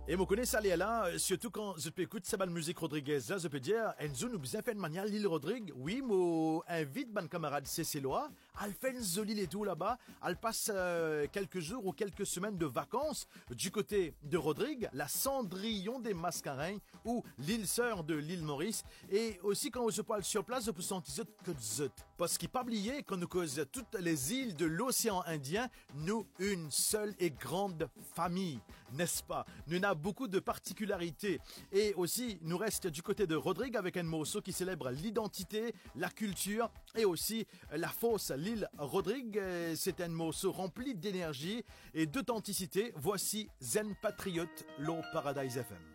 Et me connais ça là, surtout quand je peux écouter cette musique Rodriguez là, je peux dire, Enzo nous bien fait de manière l'île Rodrigue. Oui, moi invite mon camarade Cécélois, elle fait une jolie et tout là-bas, elle passe quelques jours ou quelques semaines de vacances du côté de Rodrigue, la Cendrillon des Mascarins ou l'île sœur de l'île Maurice. Et aussi quand je parle sur place, je peux sentir que zut. Parce qu'il pas oublier qu'on nous cause toutes les îles de l'océan Indien, nous une seule et grande famille, n'est-ce pas? Nous avons beaucoup de particularités. Et aussi, nous reste du côté de Rodrigue avec un morceau qui célèbre l'identité, la culture et aussi la fosse, l'île Rodrigue. C'est un morceau rempli d'énergie et d'authenticité. Voici Zen Patriote, Low Paradise FM.